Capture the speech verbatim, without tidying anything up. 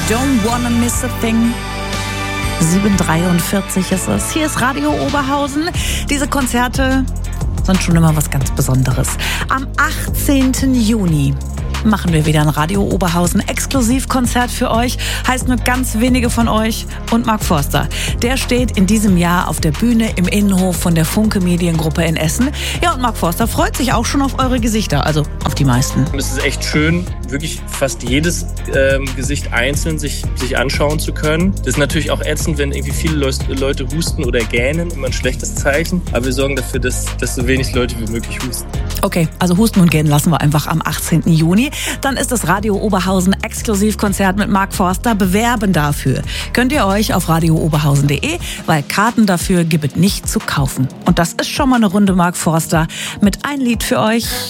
Don't Wanna Miss a Thing. sieben Uhr dreiundvierzig ist es. Hier ist Radio Oberhausen. Diese Konzerte sind schon immer was ganz Besonderes. Am achtzehnten Juni machen wir wieder ein Radio Oberhausen Exklusivkonzert für euch. Heißt nur ganz wenige von euch und Mark Forster. Der steht in diesem Jahr auf der Bühne im Innenhof von der Funke Mediengruppe in Essen. Ja, und Mark Forster freut sich auch schon auf eure Gesichter, also auf die meisten. Es ist echt schön, wirklich fast jedes ähm, Gesicht einzeln sich, sich anschauen zu können. Das ist natürlich auch ätzend, wenn irgendwie viele Leute husten oder gähnen, immer ein schlechtes Zeichen. Aber wir sorgen dafür, dass, dass so wenig Leute wie möglich husten. Okay, also husten und gähnen lassen wir einfach am achtzehnten Juni. Dann ist das Radio Oberhausen Exklusivkonzert mit Mark Forster. Bewerben dafür könnt ihr euch auf radio oberhausen punkt de, weil Karten dafür gibt es nicht zu kaufen. Und das ist schon mal eine Runde Mark Forster mit ein Lied für euch.